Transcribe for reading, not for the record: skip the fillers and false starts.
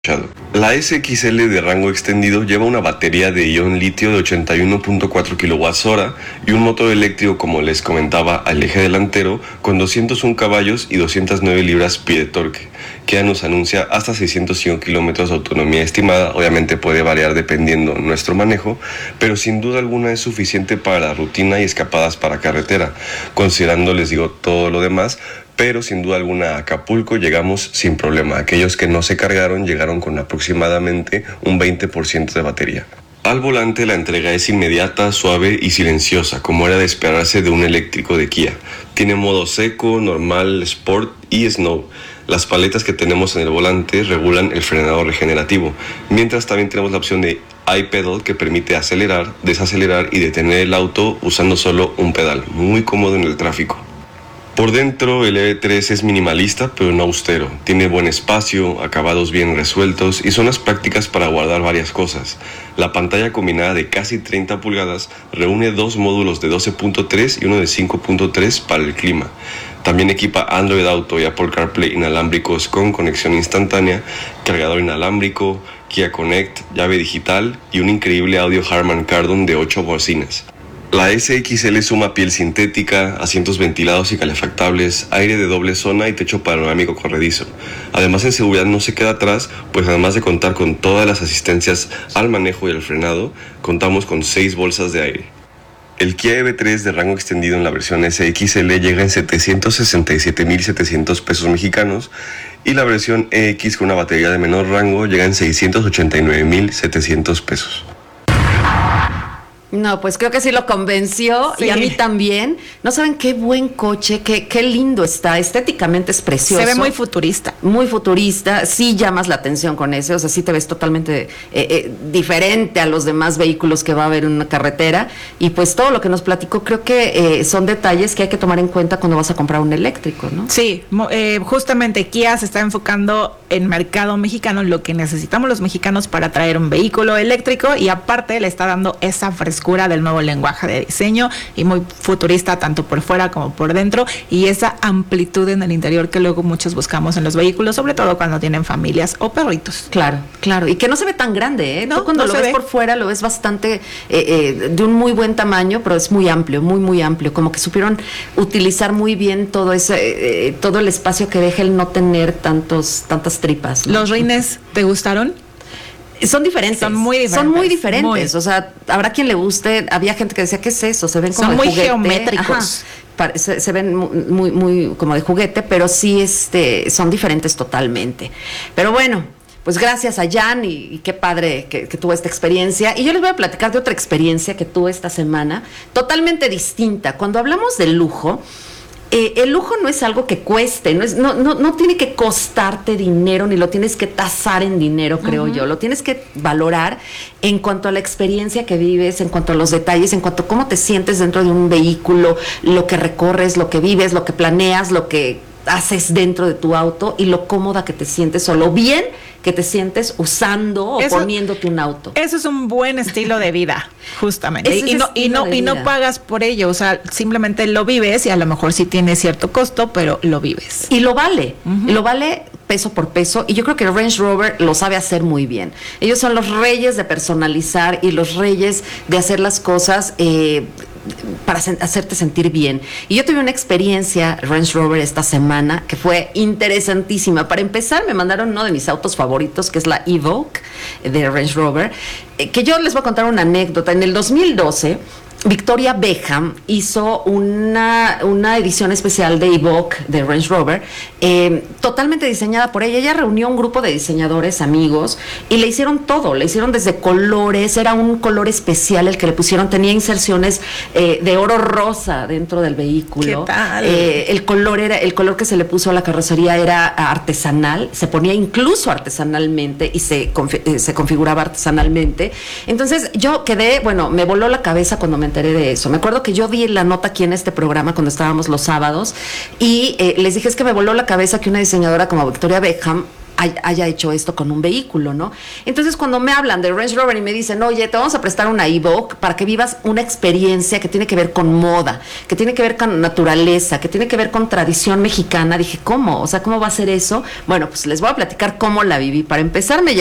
La SXL de rango extendido lleva una batería de ion litio de 81.4 kWh y un motor eléctrico, como les comentaba, al eje delantero con 201 caballos y 209 libras-pie de torque, que ya nos anuncia hasta 605 kilómetros de autonomía estimada. Obviamente puede variar dependiendo nuestro manejo, pero sin duda alguna es suficiente para la rutina y escapadas para carretera, considerando, les digo, todo lo demás. Pero sin duda alguna a Acapulco llegamos sin problema. Aquellos que no se cargaron llegaron con aproximadamente un 20% de batería. Al volante la entrega es inmediata, suave y silenciosa, como era de esperarse de un eléctrico de Kia. Tiene modo seco, normal, sport y snow. Las paletas que tenemos en el volante regulan el frenado regenerativo, mientras también tenemos la opción de iPedal, que permite acelerar, desacelerar y detener el auto usando solo un pedal. Muy cómodo en el tráfico. Por dentro el EV3 es minimalista pero no austero, tiene buen espacio, acabados bien resueltos y zonas prácticas para guardar varias cosas. La pantalla combinada de casi 30 pulgadas reúne dos módulos de 12.3 y uno de 5.3 para el clima. También equipa Android Auto y Apple CarPlay inalámbricos con conexión instantánea, cargador inalámbrico, Kia Connect, llave digital y un increíble audio Harman Kardon de 8 bocinas. La SXL suma piel sintética, asientos ventilados y calefactables, aire de doble zona y techo panorámico corredizo. Además, en seguridad no se queda atrás, pues además de contar con todas las asistencias al manejo y al frenado, contamos con 6 bolsas de aire. El Kia EV3 de rango extendido en la versión SXL llega en 767,700 pesos mexicanos y la versión EX con una batería de menor rango llega en 689,700 pesos. No, pues creo que sí lo convenció, sí. Y a mí también. No saben qué buen coche, qué lindo está, estéticamente es precioso. Se ve muy futurista. Muy futurista, sí llamas la atención con ese, o sea, sí te ves totalmente diferente a los demás vehículos que va a haber en una carretera. Y pues todo lo que nos platicó, creo que son detalles que hay que tomar en cuenta cuando vas a comprar un eléctrico, ¿no? Sí, justamente Kia se está enfocando en mercado mexicano, en lo que necesitamos los mexicanos para traer un vehículo eléctrico, y aparte le está dando esa frescura del nuevo lenguaje de diseño y muy futurista tanto por fuera como por dentro, y esa amplitud en el interior que luego muchos buscamos en los vehículos, sobre todo cuando tienen familias o perritos. Claro, y que no se ve tan grande, ¿eh? No, tú cuando lo ves por fuera lo ves bastante de un muy buen tamaño, pero es muy amplio, muy amplio, como que supieron utilizar muy bien todo ese todo el espacio que deja el no tener tantas tripas, ¿no? ¿Los rines te gustaron? Son diferentes. Son muy diferentes. Muy. O sea, habrá quien le guste. Había gente que decía, ¿qué es eso? Se ven como son de muy juguete. Geométricos. Ajá. Se ven muy como de juguete, pero sí son diferentes totalmente. Pero bueno, pues gracias a Jan y qué padre que tuvo esta experiencia. Y yo les voy a platicar de otra experiencia que tuve esta semana, totalmente distinta. Cuando hablamos de lujo, el lujo no es algo que cueste, no tiene que costarte dinero, ni lo tienes que tasar en dinero, creo yo. Lo tienes que valorar en cuanto a la experiencia que vives, en cuanto a los detalles, en cuanto a cómo te sientes dentro de un vehículo, lo que recorres, lo que vives, lo que planeas, lo que haces dentro de tu auto y lo cómoda que te sientes o lo bien que te sientes usando o poniéndote un auto. Eso es un buen estilo de vida, justamente. Y no pagas por ello, o sea, simplemente lo vives, y a lo mejor sí tiene cierto costo, pero lo vives. Y lo vale, lo vale peso por peso, y yo creo que el Range Rover lo sabe hacer muy bien. Ellos son los reyes de personalizar y los reyes de hacer las cosas para hacerte sentir bien. Y yo tuve una experiencia Range Rover esta semana que fue interesantísima. Para empezar, me mandaron uno de mis autos favoritos, que es la Evoque de Range Rover, que yo les voy a contar una anécdota. En el 2012, Victoria Beckham hizo una edición especial de Evoque de Range Rover, totalmente diseñada por ella. Ella reunió un grupo de diseñadores amigos y le hicieron todo, le hicieron desde colores, era un color especial el que le pusieron, tenía inserciones de oro rosa dentro del vehículo. ¿Qué tal? El color que se le puso a la carrocería era artesanal, se ponía incluso artesanalmente y se configuraba artesanalmente. Entonces yo me voló la cabeza cuando me enteré de eso. Me acuerdo que yo di la nota aquí en este programa cuando estábamos los sábados y les dije, es que me voló la cabeza que una diseñadora como Victoria Beckham haya hecho esto con un vehículo, ¿no? Entonces, cuando me hablan de Range Rover y me dicen, oye, te vamos a prestar una Evoque para que vivas una experiencia que tiene que ver con moda, que tiene que ver con naturaleza, que tiene que ver con tradición mexicana, dije, ¿cómo? O sea, ¿cómo va a ser eso? Bueno, pues les voy a platicar cómo la viví. Para empezar,